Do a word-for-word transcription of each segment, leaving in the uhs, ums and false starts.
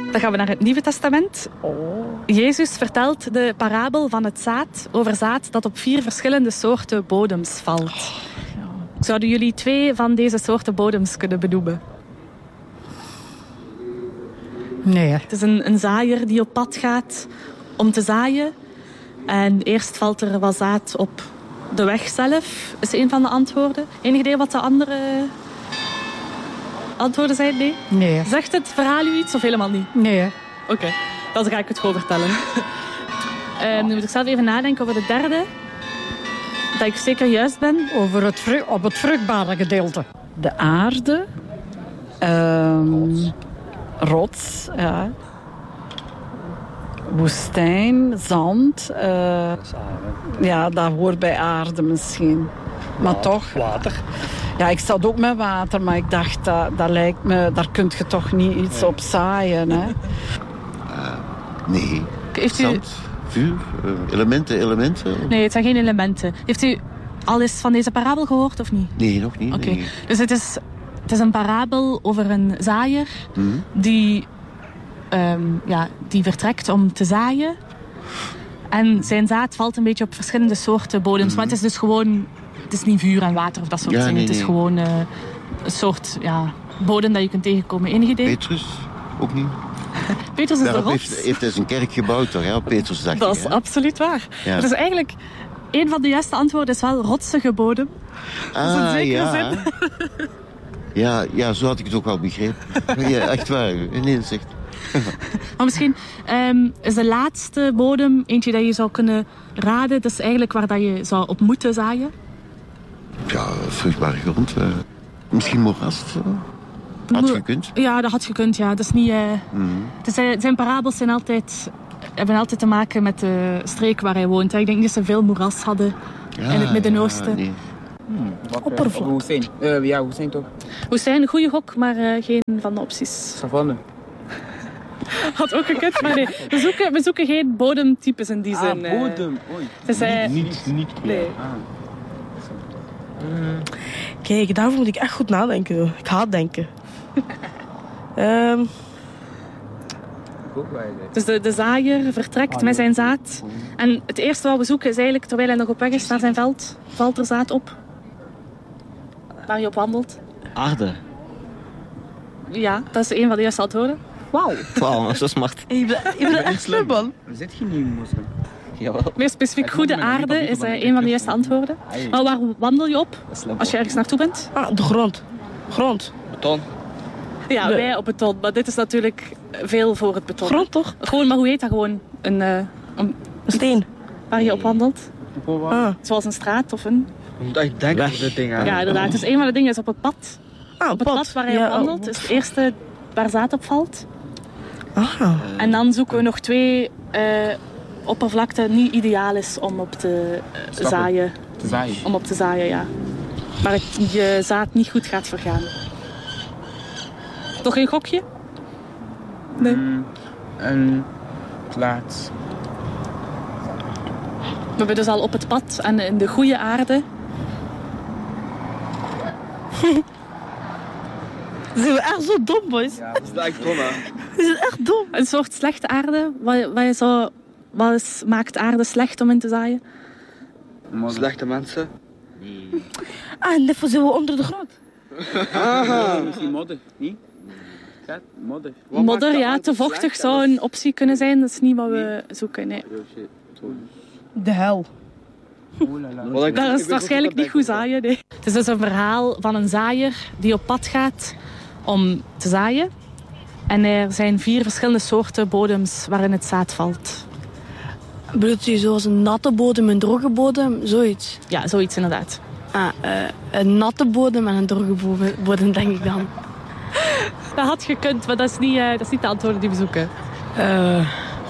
Dan gaan we naar het Nieuwe Testament. Oh. Jezus vertelt de parabel van het zaad over zaad dat op vier verschillende soorten bodems valt. Oh, ja. Zouden jullie twee van deze soorten bodems kunnen benoemen? Nee. Het is een, een zaaier die op pad gaat om te zaaien. En eerst valt er wat zaad op de weg zelf, is een van de antwoorden. Enig idee wat de andere antwoorden zijn? Nee? Nee. Zegt het verhaal u iets of helemaal niet? Nee. Oké, okay. Dan ga ik het gewoon vertellen. uh, nu moet ik zelf even nadenken over de derde. Dat ik zeker juist ben. Over het vru- op het vruchtbare gedeelte. De aarde. Um, rots. Ja. Woestijn. Zand. Uh, ja, dat hoort bij aarde misschien. Maar ja, toch. Water. Ja, ik zat ook met water, maar ik dacht, dat, dat lijkt me, daar kun je toch niet iets op zaaien, hè? Uh, nee. Heeft u... Zand, vuur, uh, elementen, elementen? Nee, het zijn geen elementen. Heeft u al eens van deze parabel gehoord of niet? Nee, nog niet. Oké. Okay. Nee. Dus het is, het is een parabel over een zaaier mm-hmm. die, um, ja, die vertrekt om te zaaien. En zijn zaad valt een beetje op verschillende soorten bodems. Mm-hmm. Maar het is dus gewoon... Het is niet vuur en water of dat soort ja, dingen. Nee, het is nee. gewoon uh, een soort ja, bodem dat je kunt tegenkomen. Enig idee? Petrus? Ook niet? Petrus is Daarop de rots. heeft, heeft hij zijn kerk gebouwd toch, hè? Op Petrusdag. Dat is hè? absoluut waar. Ja. Dus eigenlijk, een van de juiste antwoorden is wel rotsige bodem. Ah, dat is een zekere ja. zin. ja, ja, zo had ik het ook wel begrepen. Ja, echt waar. Nee, dat is echt... Maar misschien um, is de laatste bodem eentje dat je zou kunnen raden. Dat is eigenlijk waar dat je zou op moeten zaaien. Ja, vruchtbare grond. Uh, misschien moeras. Had Mo- gekund. Ja, dat had gekund, ja. Dat is niet... Uh, mm-hmm. het zijn, zijn parabels zijn altijd, hebben altijd te maken met de streek waar hij woont. Ik denk dat ze veel moeras hadden ja, in het Midden-Oosten. Ja, nee. Hmm, Oppervlak. Woestijn. Uh, ja, woestijn toch? Woestijn, een goede gok, maar uh, geen van de opties. Savanne. Had ook gekund, maar nee. We zoeken, we zoeken geen bodemtypes in die ah, zin. Ah, bodem. Oei. Dus, uh, niet, niet, niet nee. Ah. Mm. Kijk, daarvoor moet ik echt goed nadenken. Ik haat denken. um. Dus de, de zaaier vertrekt met zijn zaad. En het eerste wat we zoeken is eigenlijk, terwijl hij nog op weg is naar zijn veld, valt er zaad op. Waar hij op wandelt. Aarde. Ja, dat is een van de juiste antwoorden. Wauw. Wauw, zo smart. Je bent echt slim, man. Zit je niet, moslim? Jawel. Meer specifiek, goede aarde is uh, een van de juiste antwoorden. Maar waar wandel je op als je ergens naartoe bent? Ah, de grond. Grond. Beton. Ja, nee. Wij op beton. Maar dit is natuurlijk veel voor het beton. Grond, toch? Gewoon, maar hoe heet dat gewoon? Een, uh, een, een steen. Waar je op wandelt. Ah. Zoals een straat of een... Je moet echt denken over dit ding. Hè? Ja, inderdaad. Dus een van de dingen is op het pad. Ah, op het pad. pad waar je ja, op wandelt is het eerste waar zaad op valt. Ah. En dan zoeken we nog twee uh, oppervlakten niet ideaal is om op te uh, zaaien. Te zaaien. Om op te zaaien, ja. Maar het, je zaad niet goed gaat vergaan. Nog een gokje? Nee. Mm, een plaats. We hebben dus al op het pad en in de goede aarde. Zijn we echt zo dom, boys? Ja, dat is echt dom, hè? We zijn echt dom. Een soort slechte aarde. Wat, wat, je zou, wat is, maakt aarde slecht om in te zaaien? Slechte mensen. Ah, en daarvoor zijn we onder de grond. Ah, misschien modder, niet? Modder. Wat modder, ja. Te vochtig slecht, zou een optie kunnen zijn. Dat is niet wat we nee. zoeken, nee. De hel. Oh, dat is waarschijnlijk niet goed zaaien, nee. Het is dus een verhaal van een zaaier die op pad gaat om te zaaien. En er zijn vier verschillende soorten bodems waarin het zaad valt. Bedoelt u zoals een natte bodem, een droge bodem, zoiets? Ja, zoiets inderdaad. Ah, uh, een natte bodem en een droge bodem, denk ik dan. Dat had gekund, maar dat is niet, uh, dat is niet de antwoorden die we zoeken. Uh...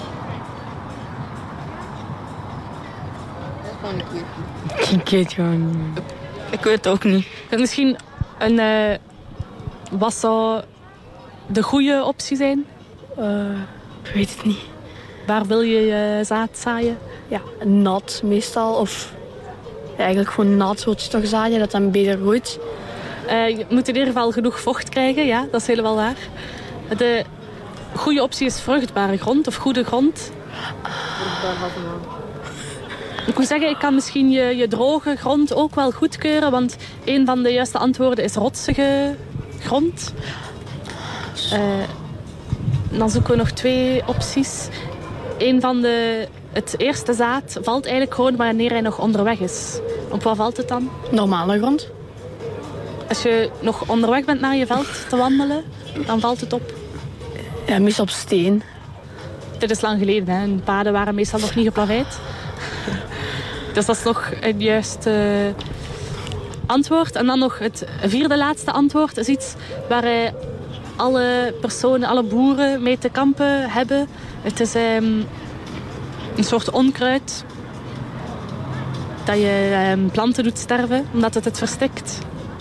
Ik weet het gewoon niet. Ik weet het ook niet. Misschien een... Uh, wat zou de goede optie zijn? Uh, ik weet het niet. Waar wil je je zaad zaaien? Ja, nat meestal. Of ja, eigenlijk gewoon nat soort toch zaaien, dat dan beter groeit. Uh, je moet in ieder geval genoeg vocht krijgen, ja, dat is helemaal waar. De, goede optie is vruchtbare grond of goede grond. Ik moet zeggen, ik kan misschien je, je droge grond ook wel goedkeuren, want een van de juiste antwoorden is rotsige grond. Uh, dan zoeken we nog twee opties. Een van de, het eerste zaad valt eigenlijk gewoon wanneer hij nog onderweg is. Op wat valt het dan? Normale grond. Als je nog onderweg bent naar je veld te wandelen, dan valt het op. Ja, meestal op steen. Dit is lang geleden, hè. De paden waren meestal nog niet geplaveid. Dus dat is nog het juiste antwoord. En dan nog het vierde laatste antwoord is iets waar eh, alle personen, alle boeren mee te kampen hebben. Het is eh, een soort onkruid dat je eh, planten doet sterven omdat het het verstikt.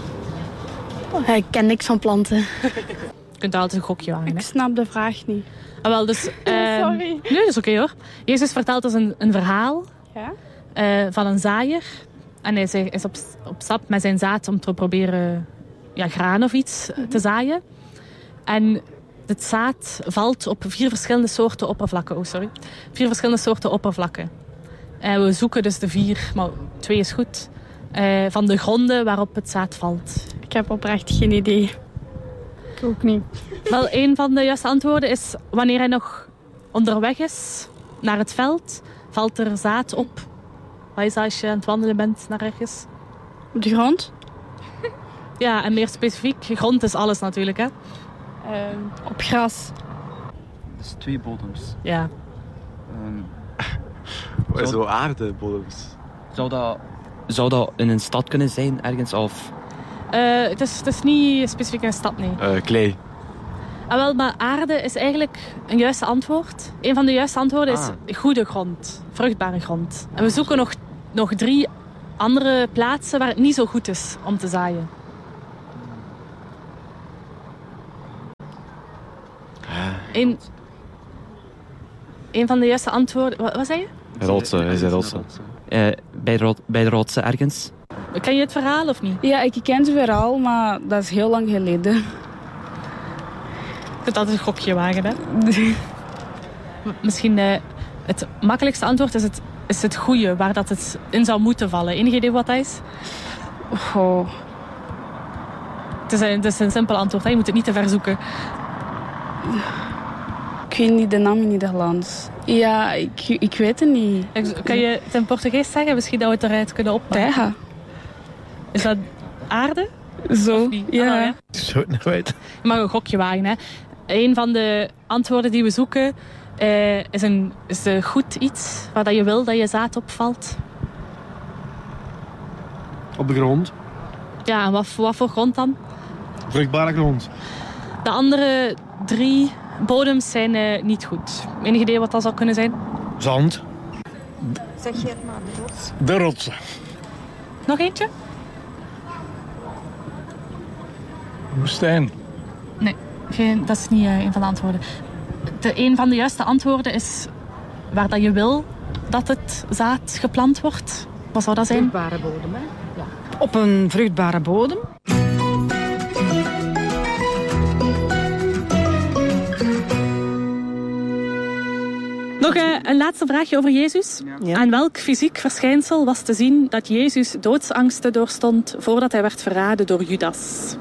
Ja, ik ken niks van planten. Je kunt altijd een gokje wagen. Ik snap de vraag niet. Ah, wel, dus, eh, Sorry. Nee, dat is oké okay, hoor. Jezus vertelt dus een, een verhaal Ja? uh, van een zaaier. En hij is op, op stap met zijn zaad om te proberen ja, graan of iets mm-hmm. te zaaien. En het zaad valt op vier verschillende soorten oppervlakken. Oh, sorry. Vier verschillende soorten oppervlakken. En we zoeken dus de vier, maar twee is goed, uh, van de gronden waarop het zaad valt. Ik heb oprecht geen idee. Ik ook niet. Wel, een van de juiste antwoorden is wanneer hij nog onderweg is naar het veld, valt er zaad op. Wat is dat als je aan het wandelen bent naar ergens? Op de grond? Ja, en meer specifiek, grond is alles natuurlijk, hè? Uh, op gras. Dus twee bodems. Ja. Um, Wat is zo aardebodems? Zou dat, zou dat in een stad kunnen zijn, ergens? Of? Uh, het, is, het is niet specifiek een stad, nee. Uh, klei. Ah, wel, maar aarde is eigenlijk een juiste antwoord. Een van de juiste antwoorden ah. is goede grond, vruchtbare grond. En we zoeken nog, nog drie andere plaatsen waar het niet zo goed is om te zaaien. Een, een van de juiste antwoorden... Wat, wat zei je? Rotsen, hij zei rotsen. Uh, bij, de rot, bij de rotsen ergens. Ken je het verhaal of niet? Ja, ik ken het verhaal, maar dat is heel lang geleden. Je kunt altijd een gokje wagen, hè? Misschien uh, het makkelijkste antwoord is het, is het goede, waar dat het in zou moeten vallen. Enig idee wat dat is? Oh. Het is een, het is een simpel antwoord, hè? Je moet het niet te ver zoeken. Ik weet niet de naam in Nederlands. Ja, ik, ik weet het niet. Kan je het in Portugees zeggen? Misschien dat we het eruit kunnen oppakken. Terra. Is dat aarde? Zo, ja. Ah, ja. Zo niet weet. Je mag een gokje wagen, hè. Een van de antwoorden die we zoeken uh, is, een, is een goed iets waar dat je wil dat je zaad opvalt. Op de grond. Ja, en wat, wat voor grond dan? Vruchtbare grond. De andere drie bodems zijn uh, niet goed. Enig idee wat dat zou kunnen zijn? Zand. Zeg je het maar, de rots. De rotsen. Nog eentje? Woestijn. Nee, geen, dat is niet uh, een van de antwoorden. De, een van de juiste antwoorden is waar dat je wil dat het zaad geplant wordt. Wat zou dat zijn? Vruchtbare bodem, hè? Ja. Op een vruchtbare bodem. Nog uh, een laatste vraagje over Jezus. Ja. Aan welk fysiek verschijnsel was te zien dat Jezus doodsangsten doorstond voordat hij werd verraden door Judas?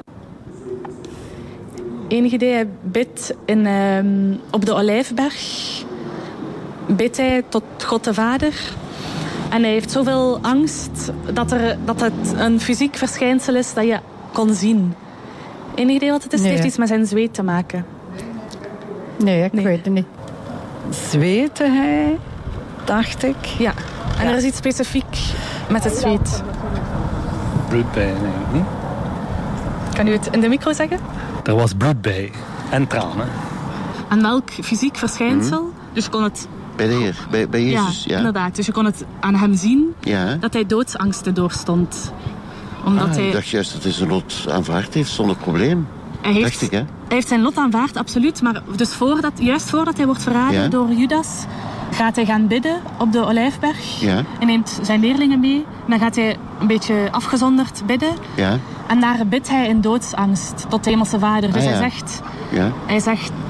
Enig idee, hij bidt in, uh, op de Olijfberg. Bidt hij tot God de Vader. En hij heeft zoveel angst dat, er, dat het een fysiek verschijnsel is dat je kon zien. Enig idee wat het is? Nee. Het heeft iets met zijn zweet te maken. Nee, ik Nee. weet het niet. Zweette hij, dacht ik. Ja, en er is iets specifiek met het zweet. Bloed bij, denk ik niet. Kan u het in de micro zeggen? Er was bloed bij. En tranen. Aan welk fysiek verschijnsel? Mm-hmm. Dus je kon het... Bij de Heer, bij, bij Jezus, ja. Ja, inderdaad. Dus je kon het aan hem zien Ja. dat hij doodsangsten doorstond. Omdat Ah, hij... ik dacht juist dat hij zijn lot aanvaard heeft zonder probleem. Hij heeft, Dacht ik, hè? hij heeft zijn lot aanvaard, absoluut. Maar dus voordat, juist voordat hij wordt verraden Ja. door Judas, gaat hij gaan bidden op de Olijfberg. Ja. Hij neemt zijn leerlingen mee. En dan gaat hij een beetje afgezonderd bidden. Ja, En daar bidt hij in doodsangst tot de Hemelse Vader. Dus Ah, ja. hij zegt... ja. Hij zegt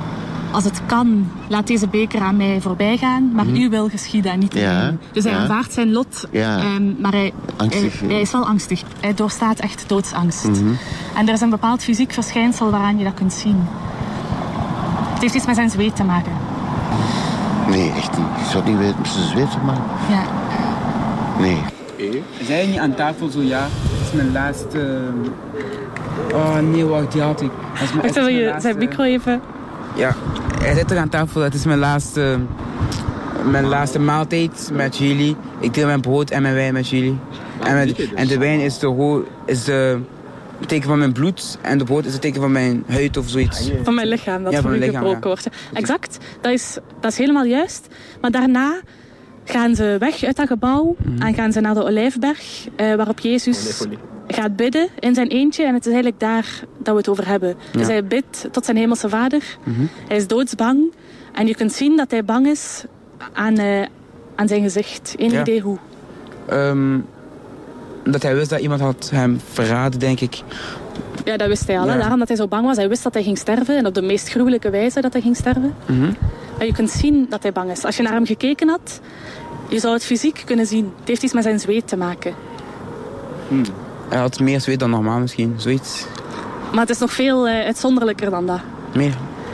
als het kan, laat deze beker aan mij voorbij gaan, maar uw wil geschieden en niet de Ja, mijne. Dus hij ja. aanvaardt zijn lot, Ja. um, maar hij, Angstig, hij, ja. hij is wel angstig. Hij doorstaat echt doodsangst. Mhm. En er is een bepaald fysiek verschijnsel waaraan je dat kunt zien. Het heeft iets met zijn zweet te maken. Nee, echt niet. Ik zou het niet weten met zijn zweet te maken. Ja. Nee. Zijn je niet aan tafel zo, ja? Dat is mijn laatste... Oh nee, wacht, die had ik. Dat is mijn, Wacht, dat is wil mijn je laatste- zijn micro even... Ja, hij zit er aan tafel. Het is mijn laatste... Mijn laatste maaltijd met jullie. Ik deel mijn brood en mijn wijn met jullie. En, met, en de wijn is de, ho- is de het teken van mijn bloed. En de brood is het teken van mijn huid of zoiets. Van mijn lichaam, dat Ja, voor van u mijn lichaam, gebroken ja. wordt. Exact, dat is, dat is helemaal juist. Maar daarna gaan ze weg uit dat gebouw en gaan ze naar de Olijfberg, eh, waarop Jezus gaat bidden in zijn eentje. En het is eigenlijk daar dat we het over hebben. Dus hij bidt tot zijn hemelse vader. Hij is doodsbang. En je kunt zien dat hij bang is aan, eh, aan zijn gezicht. Eén Ja. idee hoe? Ehm, dat hij wist dat iemand had hem verraden, denk ik. Ja, dat wist hij al. hè. Ja. Daarom dat hij zo bang was. Hij wist dat hij ging sterven. En op de meest gruwelijke wijze dat hij ging sterven. Mhm. Maar je kunt zien dat hij bang is. Als je naar hem gekeken had, je zou het fysiek kunnen zien. Het heeft iets met zijn zweet te maken. Hm. Hij had meer zweet dan normaal misschien, zoiets. Maar het is nog veel uh, uitzonderlijker dan dat. Meer.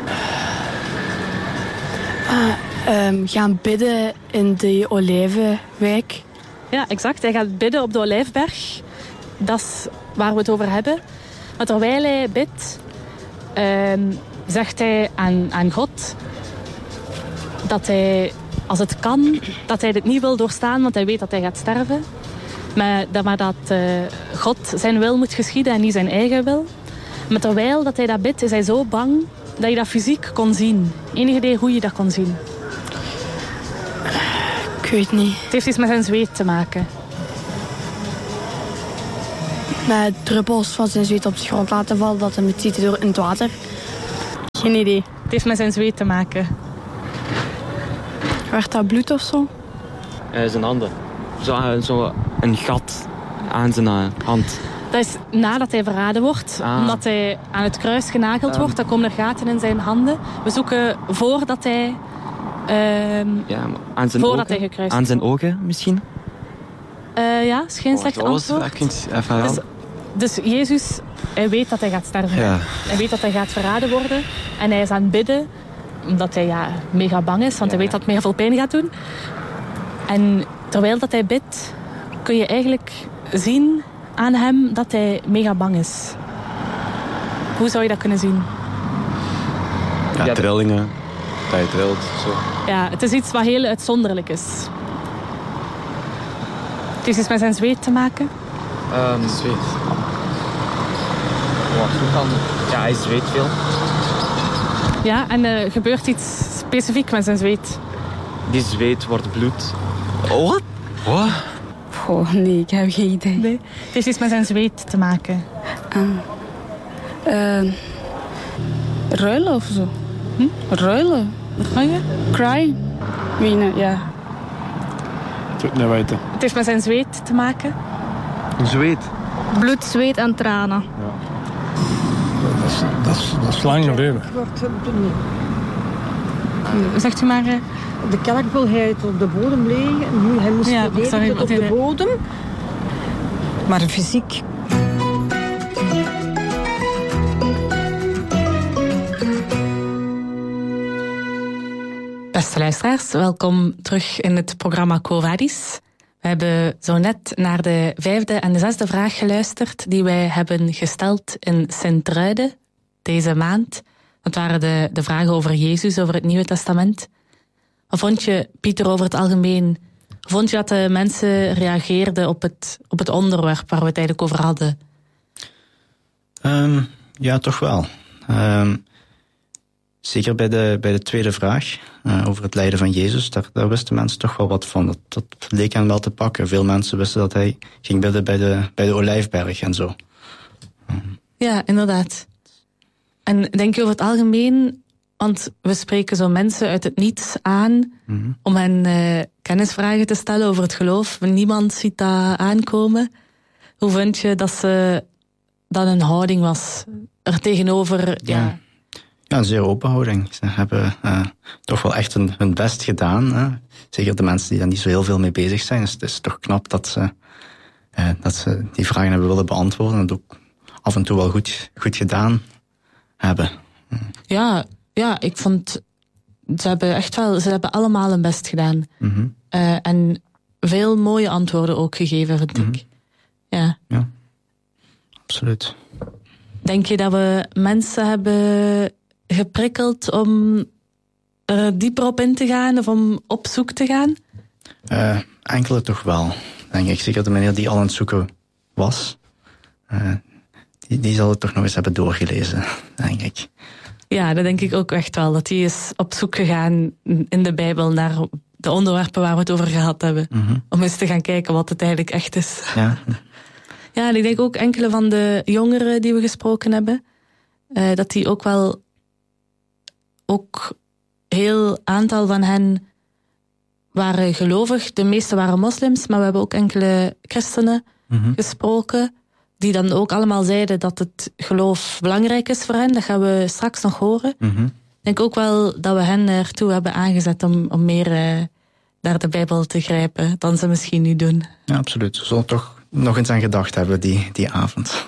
Ah, um, gaan bidden in de Olijvenwijk. Ja, exact. Hij gaat bidden op de Olijfberg. Dat is waar we het over hebben. Maar terwijl hij bidt, um, zegt hij aan, aan God dat hij, als het kan, dat hij dit niet wil doorstaan, want hij weet dat hij gaat sterven. Maar dat, maar dat uh, God zijn wil moet geschieden en niet zijn eigen wil. Maar terwijl dat hij dat bidt, is hij zo bang dat je dat fysiek kon zien. Enig idee hoe je dat kon zien? Ik weet niet. Het heeft iets met zijn zweet te maken. Met druppels van zijn zweet op de grond laten vallen, dat hem het ziet door in het water. Geen idee. Het heeft met zijn zweet te maken. Werd dat bloed of zo? Uh, zijn handen. Zo, uh, zo een gat aan zijn uh, hand. Dat is nadat hij verraden wordt. Ah. Omdat hij aan het kruis genageld Um. wordt. Dan komen er gaten in zijn handen. We zoeken voordat hij... Uh, ja, aan zijn voordat ogen? hij gekruist Aan zijn wordt. ogen misschien? Uh, ja, is geen slecht Wat was het? antwoord. Kunt je even Dus, dus Jezus, hij weet dat hij gaat sterven. Ja. Hij weet dat hij gaat verraden worden. En hij is aan het bidden. Omdat hij ja, mega bang is. Want hij weet dat het mega veel pijn gaat doen. En terwijl dat hij bidt, kun je eigenlijk zien aan hem dat hij mega bang is. Hoe zou je dat kunnen zien? Ja, trillingen. Dat je trilt. Zo. Ja, het is iets wat heel uitzonderlijk is. Het heeft iets met zijn zweet te maken. Um, Zweet. Wacht, hoe kan het? Ja, hij zweet veel. Ja, en er uh, gebeurt iets specifiek met zijn zweet. Die zweet wordt bloed. Oh, wat? Wat? Oh nee, ik heb geen idee. Nee. Het heeft iets met zijn zweet te maken. Uh, uh, ruilen of zo? Hm? Ruilen. Wat ga je? Cry. Mine, ja. Ik zou het niet weten. Het heeft met zijn zweet te maken. Een zweet? Bloed, zweet en tranen. Ja. Dat is, dat is, dat is lang geleden. Zegt u maar... Uh... De kelk wil hij op de bodem liggen. Hij moest ja, sorry, tot op de bodem. Maar fysiek. Beste luisteraars, welkom terug in het programma Quo Vadis. We hebben zo net naar de vijfde en de zesde vraag geluisterd die wij hebben gesteld in Sint-Truiden deze maand. Dat waren de, de vragen over Jezus, over het Nieuwe Testament. Wat vond je, Pieter, over het algemeen? Vond je dat de mensen reageerden op het, op het onderwerp waar we het eigenlijk over hadden? Um, ja, toch wel. Um, zeker bij de, bij de tweede vraag, uh, over het lijden van Jezus, daar, daar wisten mensen toch wel wat van. Dat, dat leek hen wel te pakken. Veel mensen wisten dat hij ging bidden bij de, bij de Olijfberg en zo. Um. Ja, inderdaad. En denk je over het algemeen... Want we spreken zo mensen uit het niets aan mm-hmm. om hen uh, kennisvragen te stellen over het geloof. Niemand ziet dat aankomen. Hoe vind je dat ze dat een houding was er tegenover? Ja, ja. Ja, een zeer open houding. Ze hebben uh, toch wel echt hun, hun best gedaan. Hè. Zeker de mensen die daar niet zo heel veel mee bezig zijn. Dus het is toch knap dat ze, uh, dat ze die vragen hebben willen beantwoorden. En het ook af en toe wel goed, goed gedaan hebben. Ja, ja, ik vond... Ze hebben echt wel... Ze hebben allemaal hun best gedaan. Mm-hmm. Uh, en veel mooie antwoorden ook gegeven, vind mm-hmm. ik. Ja. Ja, absoluut. Denk je dat we mensen hebben geprikkeld om er dieper op in te gaan of om op zoek te gaan? Uh, enkele toch wel, denk ik. Zeker de meneer die al aan het zoeken was. Uh, die, die zal het toch nog eens hebben doorgelezen, denk ik. Ja, dat denk ik ook echt wel. Dat hij is op zoek gegaan in de Bijbel naar de onderwerpen waar we het over gehad hebben. Mm-hmm. Om eens te gaan kijken wat het eigenlijk echt is. Ja. Ja, en ik denk ook enkele van de jongeren die we gesproken hebben, uh, dat die ook wel, ook heel aantal van hen waren gelovig. De meeste waren moslims, maar we hebben ook enkele christenen mm-hmm. gesproken, die dan ook allemaal zeiden dat het geloof belangrijk is voor hen. Dat gaan we straks nog horen. Mm-hmm. Ik denk ook wel dat we hen ertoe hebben aangezet om, om meer uh, naar de Bijbel te grijpen dan ze misschien nu doen. Ja, absoluut. We zullen toch nog eens aan gedacht hebben die, die avond.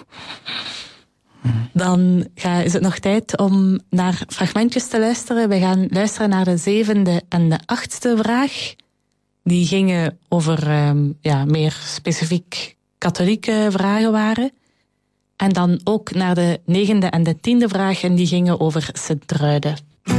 Dan ga, is het nog tijd om naar fragmentjes te luisteren. We gaan luisteren naar de zevende en de achtste vraag. Die gingen over um, ja, meer specifiek katholieke vragen waren. En dan ook naar de negende en de tiende vraag. En die gingen over Sint-Truiden.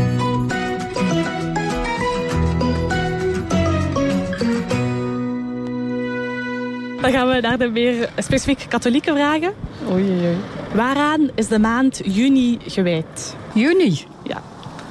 Dan gaan we naar de meer specifiek katholieke vragen. Oei, oei. Waaraan is de maand juni gewijd? Juni? Ja.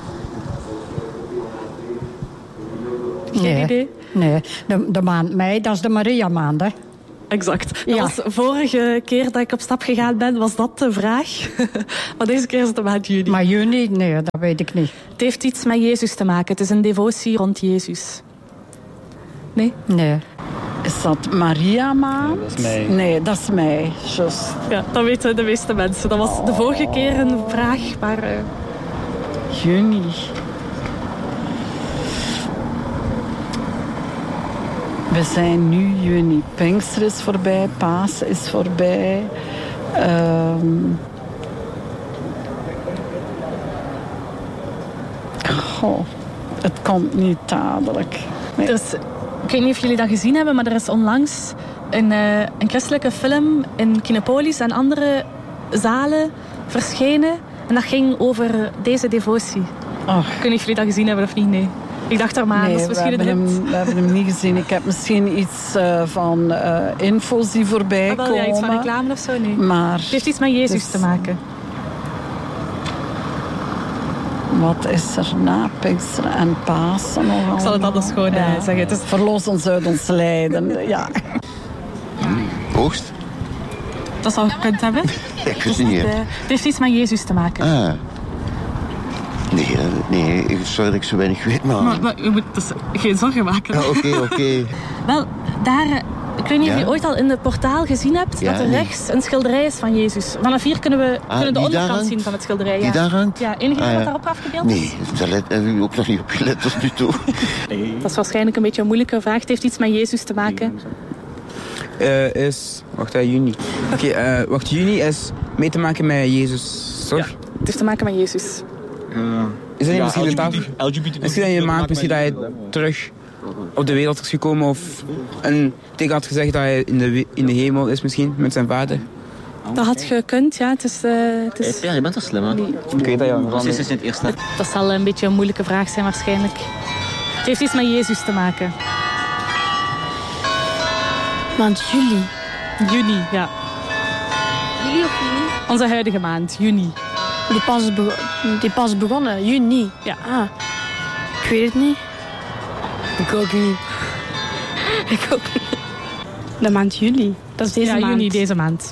Geen nee. idee? Nee, de, de maand mei, dat is de Maria-maand, hè? Exact. Dat ja. was vorige keer dat ik op stap gegaan ben, was dat de vraag. Maar deze keer is het de maand juni. Maar juni, nee, dat weet ik niet. Het heeft iets met Jezus te maken. Het is een devotie rond Jezus. Nee? Nee. Is dat Maria-maand? Ja, dat is mei. Nee, dat is mei. Just. Ja, dat weten de meeste mensen. Dat was de vorige keer een vraag, maar... Uh... Juni. We zijn nu juni. Pinkster is voorbij, Paas is voorbij. Um... Goh, het komt niet dadelijk. Nee. Dus, ik weet niet of jullie dat gezien hebben, maar er is onlangs een, uh, een christelijke film in Kinepolis en andere zalen verschenen. En dat ging over deze devotie. Oh. Ik weet niet of jullie dat gezien hebben of niet, nee. Ik dacht er maar, nee, dat is misschien we een hebben, hint. hem, we hebben hem niet gezien. Ik heb misschien iets uh, van uh, info's die voorbij ah, wel, komen. Ja, iets van reclame of zo, nee. Maar, het heeft iets met Jezus dus, te maken. Wat is er na Pinksteren en Pasen nog? Ik zal het anders gewoon ja. uh, zeggen. Het is... Verlos ons uit ons lijden, ja. Oogst? Dat zou gekund hebben. Ja, ik wist het niet. Uh, het heeft iets met Jezus te maken. Ah. Nee, nee, sorry dat ik zo weinig weet, maar... Maar, maar je moet dus geen zorgen maken. Oké, oké. Okay, okay. Wel, daar... Ik weet niet ja? of je ooit al in het portaal gezien hebt ja, dat er rechts nee. een schilderij is van Jezus. Vanaf hier kunnen we ah, kunnen de onderkant zien van het schilderij. Die ja. daar hangt? Ja, enig idee ah, ja. wat daarop afgebeeld is? Nee, daar heb ik ook nog niet op gelet tot nu toe. Nee. Dat is waarschijnlijk een beetje een moeilijke vraag. Het heeft iets met Jezus te maken. Uh, is... Wacht, uh, juni. Oké, okay, uh, wacht, juni is mee te maken met Jezus, toch? Ja, het heeft te maken met Jezus. Uh, is dat niet ja, misschien L G B T? L G B T misschien dat je maakt misschien dat hij terug op de wereld is gekomen of een tegen had gezegd dat hij in de, in de hemel is misschien met zijn vader? Dat had gekund, ja. Het is, uh, het is... Ja, je bent wel slim, hè? Ik weet dat, ja. Precies is het eerste. Dat zal een beetje een moeilijke vraag zijn waarschijnlijk. Het heeft iets met Jezus te maken. Maand juli. Juni, ja. Juli of juni? Onze huidige maand, juni. Die pas, bego- die pas begonnen, juni. Ja. Ah, ik weet het niet. Ik ook niet. Ik ook niet. De maand juli. Dat is deze ja, maand. juni, deze maand.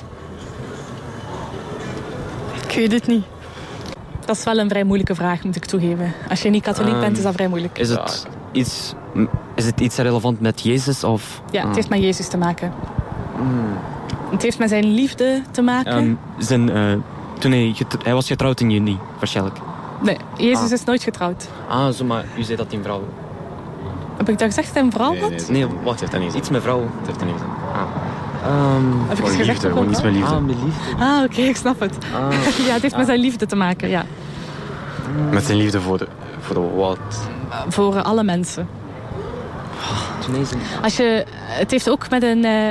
Ik weet het niet. Dat is wel een vrij moeilijke vraag, moet ik toegeven. Als je niet katholiek um, bent, is dat vrij moeilijk. Is het iets, is het iets relevant met Jezus? Of, ja, het uh. heeft met Jezus te maken. Mm. Het heeft met zijn liefde te maken. Um, zijn, uh, toen hij, getr- hij was getrouwd in juni, waarschijnlijk. Nee, Jezus Ah. is nooit getrouwd. Ah, zo, maar u zei dat hij een vrouw... Heb ik dat gezegd dat hij een vrouw Nee, had? nee, Nee, wat? heeft dat niet Iets met vrouw. Dat heeft dat niet gezegd. Ah. Um, Heb ik Gewoon eens gezegd liefde, dat gewoon ik iets met liefde. Ah, met liefde. Ah, oké, ik snap het. Ah. Ja, het heeft met zijn liefde te maken, ja. Met zijn liefde voor de, voor de wat? Voor uh, alle mensen. Tunesië. Als je, het heeft ook met een uh,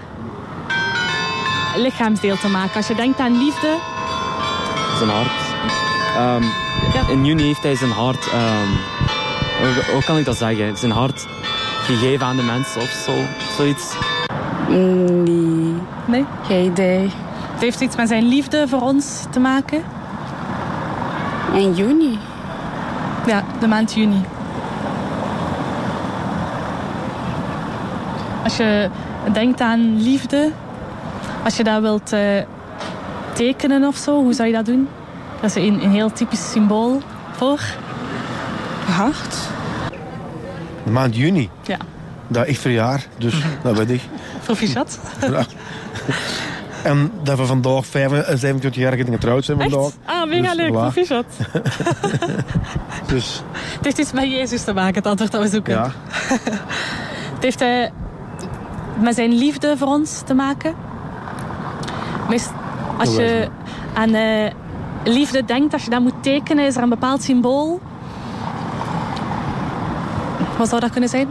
lichaamsdeel te maken. Als je denkt aan liefde... Zijn hart. Um, Ja. In juni heeft hij zijn hart... Um, hoe, hoe kan ik dat zeggen? Zijn hart gegeven aan de mensen of zo. Zoiets. Nee, Nee? geen idee. Het heeft iets met zijn liefde voor ons te maken. In juni. Ja, de maand juni. Als je denkt aan liefde, als je dat wilt uh, tekenen of zo, hoe zou je dat doen? Dat is een, een heel typisch symbool voor. Hart. De maand juni. Ja. Dat ik verjaar, dus dat weet ik. Proficiat. Ja. En dat we vandaag vijfenzeventig-jarigen getrouwd zijn vandaag. Echt? Ah, mega Dus, leuk. voilà. Proficiat. Dus Het heeft iets met Jezus te maken, het antwoord dat we zoeken. ja, Het heeft uh, met zijn liefde voor ons te maken. Meest, als je aan uh, liefde denkt, als je dat moet tekenen, is er een bepaald symbool. Wat zou dat kunnen zijn?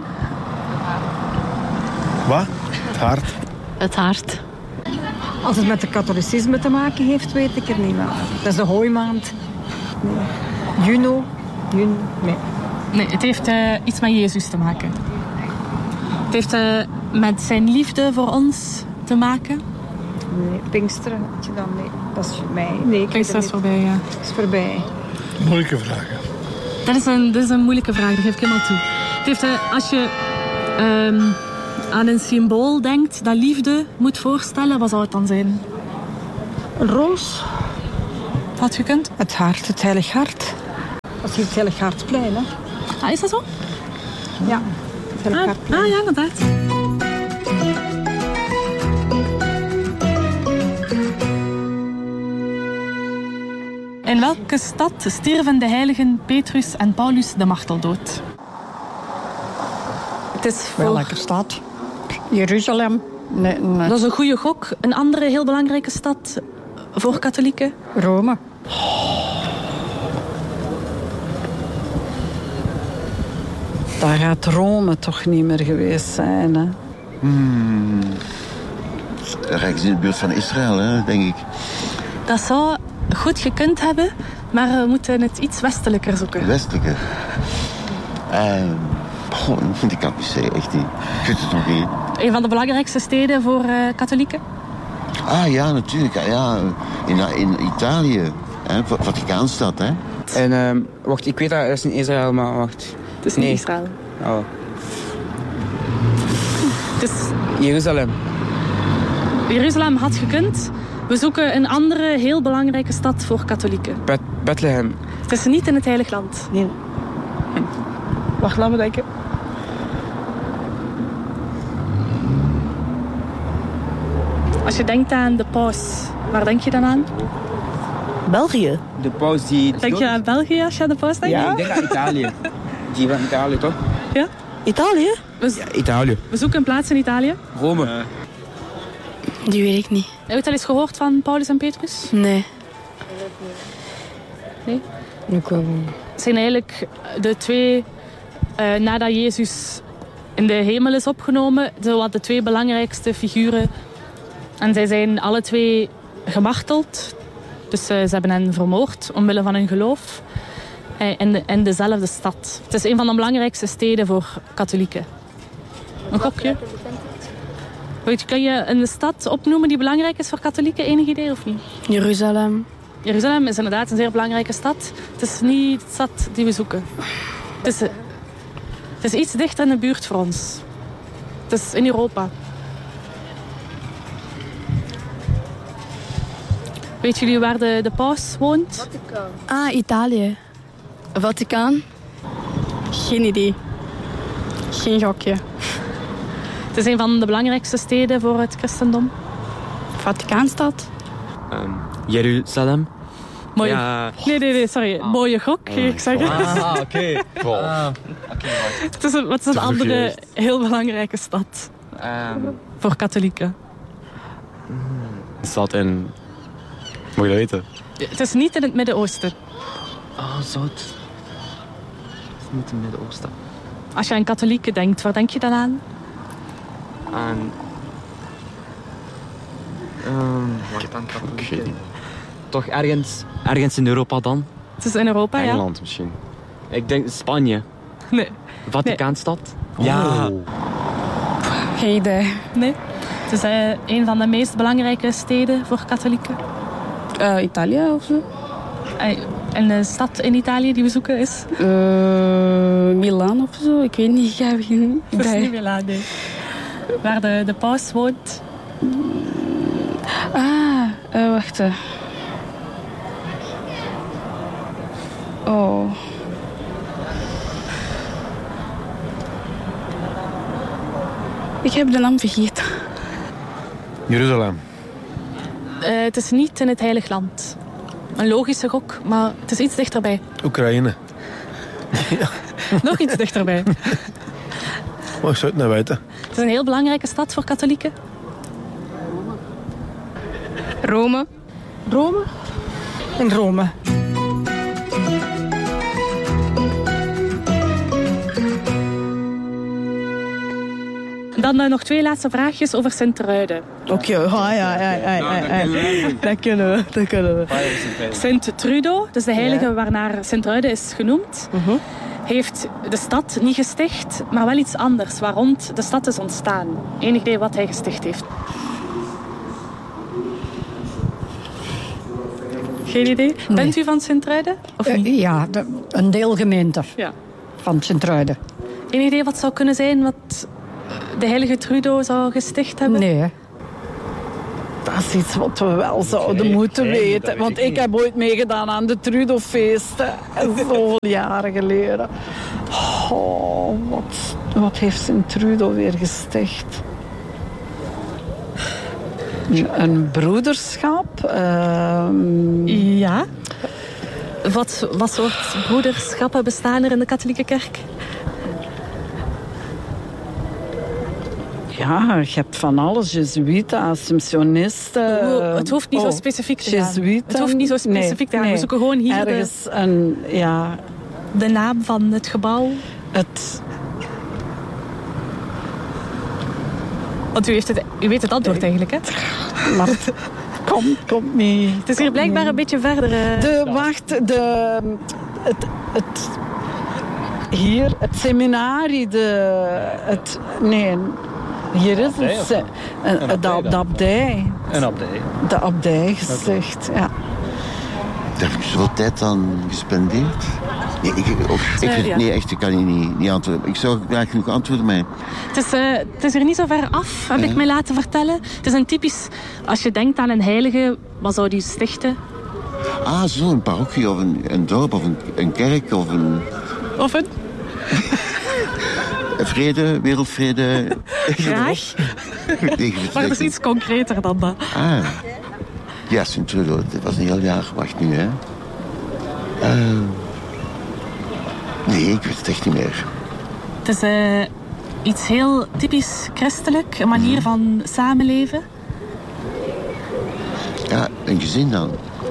wat? Het hart. Het hart. Als het met het katholicisme te maken heeft, weet ik er niet meer. Dat is de hooimaand. Nee. Juno. Jun... Nee. Nee, het heeft uh, iets met Jezus te maken. Het heeft uh, met zijn liefde voor ons te maken. Nee. Pinksteren had je dan? Nee. Dat is voor mij. Nee, ik weet Pinksteren het is niet. voorbij, ja. Dat is voorbij. Moeilijke vraag. Dat is een, dat is een moeilijke vraag, dat geef ik helemaal toe. Het heeft, uh, als je um, aan een symbool denkt dat liefde moet voorstellen, wat zou het dan zijn? Een roos. Had gekund? Het hart, het heilig hart. Dat is hier het heilig hartplein, hè? Ah, is dat zo? Ja, het heilig Ah, hartplein. ah ja, inderdaad. In welke stad stierven de heiligen Petrus en Paulus de marteldood? Het is voor... Welke stad? Jeruzalem. Nee, nee. Dat is een goede gok. Een andere heel belangrijke stad voor katholieken? Rome. Daar gaat Rome toch niet meer geweest zijn, hè? Hmm. Ergens in de buurt van Israël, hè, denk ik. Dat zou goed gekund hebben, maar we moeten het iets westelijker zoeken. Westelijke. Uh, oh, die kan ik niet zeggen, echt niet. Ik weet het nog niet. Een van de belangrijkste steden voor uh, katholieken? Ah ja, natuurlijk. Ah, ja. In, in Italië. Hè, Vaticaanstad, hè. En uh, wacht, ik weet dat, dat is in Israël, maar wacht. Het is niet Nee. Israël. Oh. Het is... Jeruzalem. Jeruzalem had gekund. We zoeken een andere heel belangrijke stad voor katholieken. Bet Bethlehem. Het is niet in het Heilig Land. Nee. Wacht, laat me denken. Als je denkt aan de paus, waar denk je dan aan? België. De paus die... Denk je aan België als je aan de paus denkt? Ja, ik denk aan Italië. Die van Italië, toch? Ja? Italië? We, Ja, Italië. we zoeken een plaats in Italië. Rome. Die weet ik niet. Heb je het al eens gehoord van Paulus en Petrus? Nee. Nee? Ik wel. Het zijn eigenlijk de twee, uh, nadat Jezus in de hemel is opgenomen, zowat de twee belangrijkste figuren. En zij zijn alle twee gemarteld. Dus uh, ze hebben hen vermoord omwille van hun geloof. Uh, in, de, in dezelfde stad. Het is een van de belangrijkste steden voor katholieken. Een gokje? Weet je, kan je een stad opnoemen die belangrijk is voor katholieken? Enig idee of niet? Jeruzalem. Jeruzalem is inderdaad een zeer belangrijke stad. Het is niet de stad die we zoeken. Het is, het is iets dichter in de buurt voor ons. Het is in Europa. Weet jullie waar de, de paus woont? Ah, Italië. Vaticaan? Geen idee. Geen gokje. Het is een van de belangrijkste steden voor het christendom. Vaticaanstad? Um, Jeruzalem. Mooie... Ja. Nee, nee, nee, sorry. Mooie gok, ga ik zeggen. Ah, oké. Okay. Ah. Oké, Het is een, wat is een andere heel belangrijke stad. Um, voor katholieken. Een stad in... Moet je dat weten? Het is niet in het Midden-Oosten. Oh, zo. Het is niet in het Midden-Oosten. Als je aan katholieken denkt, waar denk je dan aan? Aan... Um, wat dan katholieken? Toch ergens, ergens in Europa dan? Het is in Europa, Engeland, ja. Engeland misschien. Ik denk Spanje. Nee. Vaticaanstad? Nee. Ja. Oh. Geen idee. Nee. Het is uh, een van de meest belangrijke steden voor katholieken. Uh, Italië of zo? Uh, en de stad in Italië die we zoeken is? Uh, Milaan of zo? Ik weet niet. Ik heb geen idee. Het is niet Milaan, nee. Waar de, de paus woont. Ah, uh, wacht. Oh. Ik heb de naam vergeten. Jeruzalem. Uh, het is niet in het Heilig Land. Een logische gok, maar het is iets dichterbij. Oekraïne. Ja. Nog iets dichterbij. Maar ik zou het niet weten. Het is een heel belangrijke stad voor katholieken. Rome. Rome? In Rome. Dan uh, nog twee laatste vraagjes over Sint-Truiden. Oké, okay. oh, ja, ja, ja, ja, ja, ja. Dat kunnen we, dat kunnen we. Sint-Trudo, dus de heilige ja. waarnaar Sint-Truiden is genoemd, uh-huh. heeft de stad niet gesticht, maar wel iets anders, waar rond de stad is ontstaan. Enig idee wat hij gesticht heeft? Geen idee? Nee. Bent u van Sint-Truiden? Of niet? Uh, ja, de, een deelgemeente ja. van Sint-Truiden. Enig idee wat zou kunnen zijn wat de heilige Trudo zou gesticht hebben? Nee. Dat is iets wat we wel zouden okay, moeten okay, weten. Want ik, ik heb ooit meegedaan aan de Trudo-feesten. Zoveel jaren geleden. Oh, wat, wat heeft Sint-Trudo weer gesticht? Een, een broederschap? Uh, ja. Wat, wat soort broederschappen bestaan er in de katholieke kerk? Ja, je hebt van alles. Jezuïeten, Assumptionisten. Oh, het hoeft niet oh, zo specifiek te gaan. Jezuïeten. Het hoeft niet zo specifiek nee, te gaan. Nee. We zoeken gewoon hier ergens de, een, ja, de naam van het gebouw. Het... Want u, heeft het, u weet het antwoord eigenlijk, hè? Maar het komt, komt niet. Het is hier blijkbaar niet. Een beetje verder... Uh... De, wacht, de... Het... het hier, het seminarie, de... Het, nee... Hier is het, een, een, een de, de abdij. Een abdij. De abdij gezegd, ja. Daar heb ik zoveel tijd aan gespendeerd. Nee, ik, ook, ik vind, uh, nee echt, ik kan je niet, niet antwoorden. Ik zou graag genoeg antwoorden, maar... Het is, uh, het is er niet zo ver af, heb uh. ik mij laten vertellen. Het is een typisch... Als je denkt aan een heilige, wat zou die stichten? Ah, zo, een parochie of een, een dorp of een, een kerk of een... Of een... Vrede, wereldvrede. Graag. Maar het is iets concreter dan dat. Ah. Ja, Sint-Trudo. Dat was een heel jaar gewacht nu, hè. Uh, nee, ik weet het echt niet meer. Het is uh, iets heel typisch christelijk. Een manier mm. van samenleven. Ja, een gezin dan.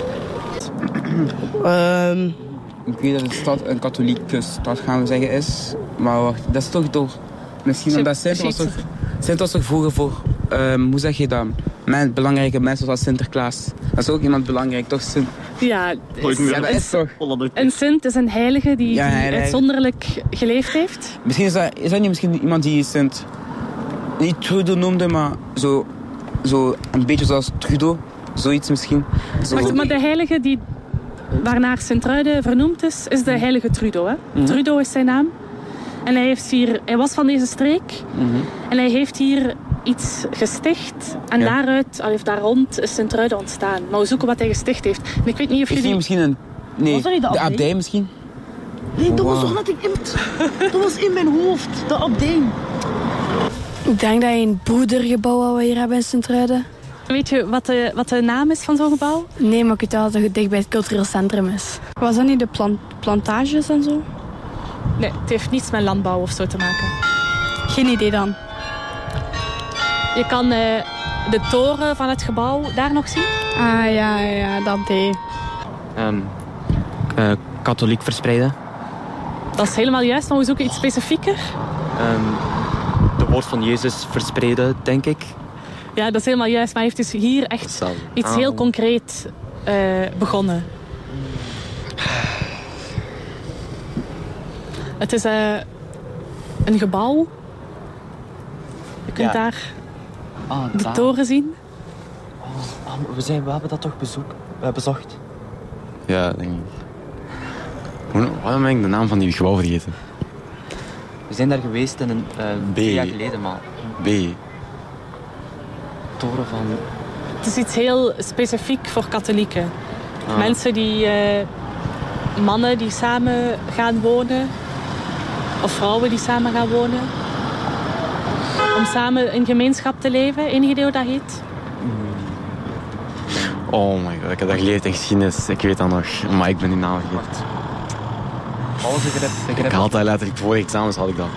Um. Ik weet dat de stad een katholieke stad, gaan we zeggen, is. Maar wacht, dat is toch toch... Misschien omdat Sint was toch... Sint was toch vroeger voor... Um, hoe zeg je dat? Men, belangrijke mensen zoals Sinterklaas. Dat is ook iemand belangrijk, toch? Sint? Ja, is, ja, dat is toch... Een Sint is een heilige die, ja, die uitzonderlijk geleefd heeft. Misschien is dat, is dat niet misschien iemand die Sint... Niet Trudo noemde, maar zo... Zo een beetje zoals Trudo. Zoiets misschien. Zo. Wacht, maar de heilige die... waarnaar Sint-Truiden vernoemd is, is de heilige Trudo. Hè? Mm-hmm. Trudo is zijn naam. En hij, heeft hier, hij was van deze streek. Mm-hmm. En hij heeft hier iets gesticht. En ja. daaruit, al heeft daar rond, is Sint-Truiden ontstaan. Maar we zoeken wat hij gesticht heeft. En ik weet niet of jullie... Is misschien een... Nee, sorry, de, de abdij? abdij misschien? Nee, dat wow. was toch net in... Dat was in mijn hoofd, de abdij. Ik denk dat je een broedergebouw wat we hier hebben in Sint-Truiden. Weet je wat de, wat de naam is van zo'n gebouw? Nee, maar ik weet wel dat het dicht bij het cultureel centrum is. Was dat niet de plant plantages en zo? Nee, het heeft niets met landbouw of zo te maken. Geen idee dan. Je kan uh, de toren van het gebouw daar nog zien. Ah, ja, ja, dat deed. Um, uh, katholiek verspreiden. Dat is helemaal juist, maar we zoeken iets specifieker. Um, de woord van Jezus verspreiden, denk ik. Ja, dat is helemaal juist, maar hij heeft dus hier echt iets ah. heel concreet uh, begonnen. Het is uh, een gebouw. Je kunt ja. daar ah, de daar. toren zien. Oh, we, zijn, we hebben dat toch bezoek, uh, bezocht? Ja, denk ik. Waarom ben ik de naam van die gebouw vergeten? We zijn daar geweest in een uh, twee jaar geleden, maar... B. Toren van... Het is iets heel specifiek voor katholieken. Ah. Mensen die... Uh, mannen die samen gaan wonen. Of vrouwen die samen gaan wonen. Om samen in gemeenschap te leven. Enig idee hoe dat heet? Oh my god, ik heb dat geleerd in geschiedenis. Ik weet dat nog. Maar ik ben die naam vergeten. Alles, ik heb, ik heb... Ik had dat letterlijk voor examens had ik dat.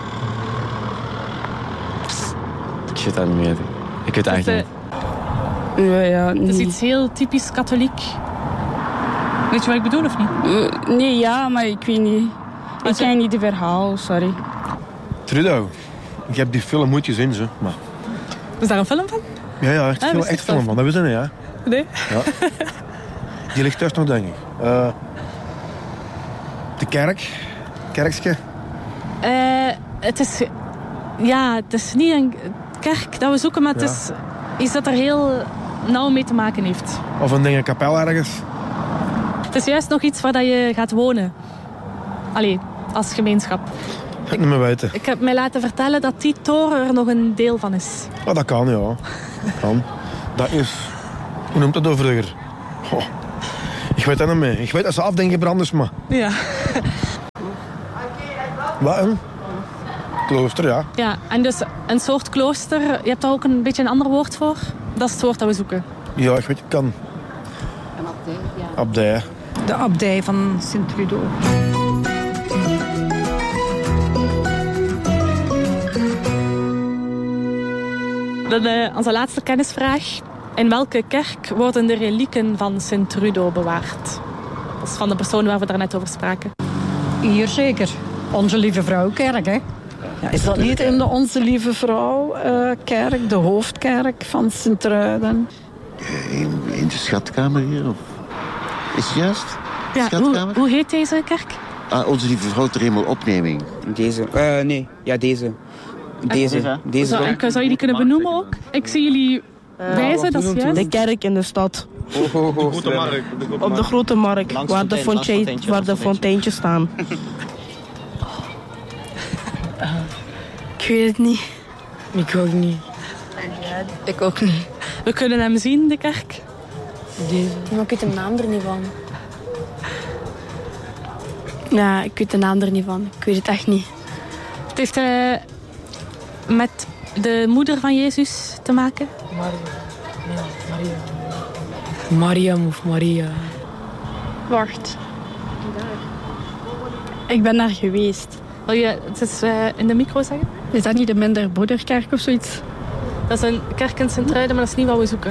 Ik weet dat niet meer. Ik weet het eigenlijk niet. Ja, ja, het is iets heel typisch katholiek. Weet je wat ik bedoel of niet? Uh, nee, ja, maar ik weet niet. Ik je... ken niet het verhaal, sorry. Trudeau, ik heb die film moet je zien, zo. Maar... Is daar een film van? Ja, ja, echt, ah, film, echt film van. Dat wisten we, ja. Nee? Ja. Die ligt thuis nog, denk ik. Uh, de kerk. Kerkske. Uh, het is... Ja, het is niet een kerk dat we zoeken, maar het ja. is iets dat er heel nauw mee te maken heeft. Of een ding, een kapel ergens. Het is juist nog iets waar je gaat wonen. Allee, als gemeenschap. Ik niet meer weten. Ik heb mij laten vertellen dat die toren er nog een deel van is. Oh, dat kan, ja. Dat kan. Dat is... Hoe noemt dat door vroeger? Oh. Ik weet dat niet meer. Ik weet dat ze afdenken branders, maar... Ja. Wat, een? Klooster, ja. Ja, en dus een soort klooster. Je hebt daar ook een beetje een ander woord voor. Dat is het woord dat we zoeken. Ja, ik weet, ik kan. Een abdij, ja. Abdij. De abdij van Sint-Trudeau. Dan uh, onze laatste kennisvraag. In welke kerk worden de relieken van Sint-Trudeau bewaard? Dat is van de persoon waar we daarnet over spraken. Hier zeker. Onze Lieve Vrouwkerk, hè? Ja, is dat niet in de Onze Lieve Vrouw-kerk, uh, de hoofdkerk van Sint-Truiden? In, in de schatkamer hier? Of... Is het juist? Ja, schatkamer? Hoe, hoe heet deze kerk? Ah, Onze Lieve Vrouw ter Hemelopneming. Deze? Uh, nee, ja, deze. Deze. En, deze zou, ik, zou je die kunnen benoemen ook? Ik zie jullie uh, wijzen, dat is juist. De kerk in de stad. Oh, oh, oh, de grote markt. Op de grote markt, langs waar, de fontein, waar de fonteintjes staan. Ik weet het niet. Ik ook niet. Ik ook niet. We kunnen hem zien, de kerk. Deze. Maar ik weet de naam er niet van. Ja, ik weet de naam er niet van. Ik weet het echt niet. Het heeft uh, met de moeder van Jezus te maken. Maria. Ja, Maria. Mariam of Maria. Wacht. Ik ben daar geweest. Wil je het eens uh, in de micro zeggen? Is dat niet de Minderbroederkerk of zoiets? Dat is een kerk in Sint-Truiden, maar dat is niet wat we zoeken.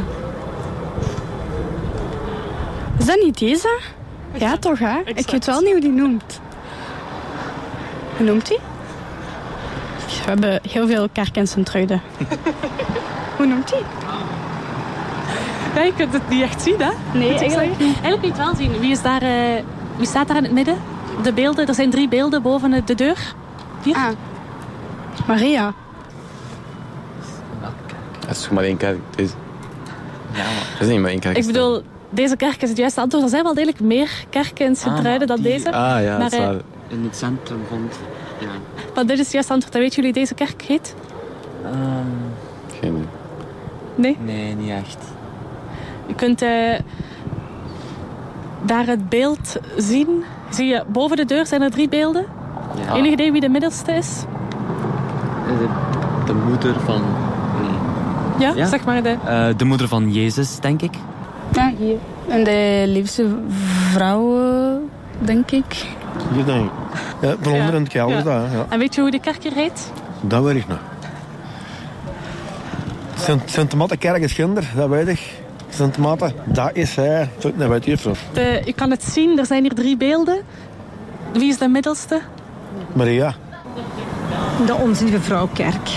Is dat niet deze? Ja, toch, hè? Exact. Ik weet wel niet hoe die noemt. Hoe noemt die? We hebben heel veel kerken in Sint-Truiden. Hoe noemt die? Ja, je kunt het niet echt zien, hè? Nee, eigenlijk niet. Eigenlijk kun je het wel zien. Wie, is daar, uh, wie staat daar in het midden? De beelden, er zijn drie beelden boven de deur. Hier. Ah. Maria. Dat is maar één kerk. Deze. Ja, maar dat is niet maar één kerk. Ik bedoel, deze kerk is het juiste antwoord. Er zijn wel degelijk meer kerken in Sint-Truiden ah, dan deze. Ah ja, maar, dat is uh, in het centrum van... Ja. Maar dit is het juiste antwoord. En weet jullie deze kerk heet? Um, Geen idee. Nee? Nee, niet echt. Je kunt uh, daar het beeld zien. Zie je, boven de deur zijn er drie beelden. Ja. Enig idee wie de middelste is? De, de moeder van... Nee. Ja, ja, zeg maar de... Uh, de moeder van Jezus, denk ik. Ja, hier. En de liefste vrouw, denk ik. Hier denk ik. Ja, van onder in het kelder, ja. Dat, ja. En weet je hoe de kerk hier heet? Dat weet ik nog. Sint-Matte-kerk is Ginder, dat weet ik. Sint-Matte, dat is hij. Dat weet je even. De, je kan het zien, er zijn hier drie beelden. Wie is de middelste? Maria. De Onze Lieve Vrouwkerk.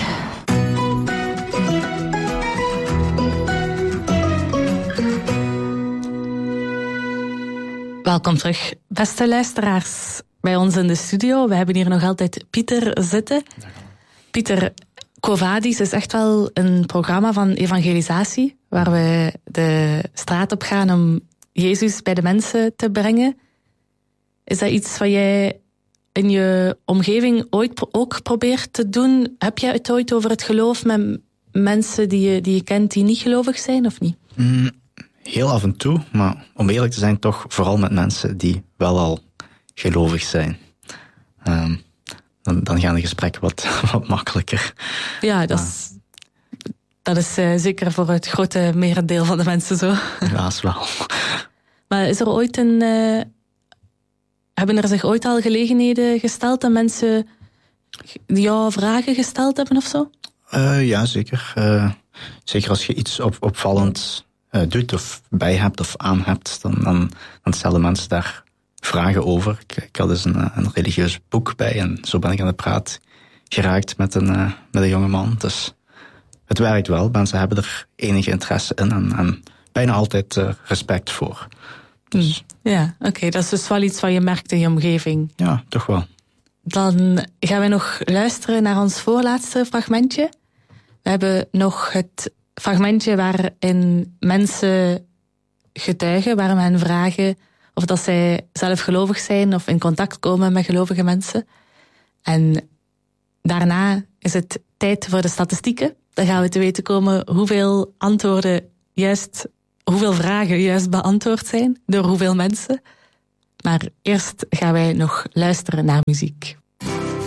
Welkom terug, beste luisteraars. Bij ons in de studio. We hebben hier nog altijd Pieter zitten. Pieter, Quo Vadis is echt wel een programma van evangelisatie, waar we de straat op gaan om Jezus bij de mensen te brengen. Is dat iets wat jij in je omgeving ooit ook probeert te doen? Heb jij het ooit over het geloof met mensen die je, die je kent die niet gelovig zijn, of niet? Mm, heel af en toe, maar om eerlijk te zijn toch vooral met mensen die wel al gelovig zijn. Um, dan, dan gaan de gesprekken wat, wat makkelijker. Ja, dat is, uh, dat is uh, zeker voor het grote merendeel van de mensen zo. Helaas wel. Maar is er ooit een... Uh, hebben er zich ooit al gelegenheden gesteld dat mensen jou vragen gesteld hebben of zo? Uh, ja, zeker. Uh, zeker als je iets op, opvallend uh, doet of bij hebt of aan hebt, dan, dan, dan stellen mensen daar vragen over. Ik, ik had dus een, een religieus boek bij en zo ben ik aan de praat geraakt met een, uh, met een jongeman. Dus het werkt wel. Mensen hebben er enige interesse in en, en bijna altijd uh, respect voor. Dus. Ja, oké. Okay, dat is dus wel iets wat je merkt in je omgeving. Ja, toch wel. Dan gaan we nog luisteren naar ons voorlaatste fragmentje. We hebben nog het fragmentje waarin mensen getuigen, waar we hen vragen of dat zij zelf gelovig zijn of in contact komen met gelovige mensen. En daarna is het tijd voor de statistieken. Dan gaan we te weten komen hoeveel antwoorden juist, hoeveel vragen juist beantwoord zijn door hoeveel mensen. Maar eerst gaan wij nog luisteren naar muziek.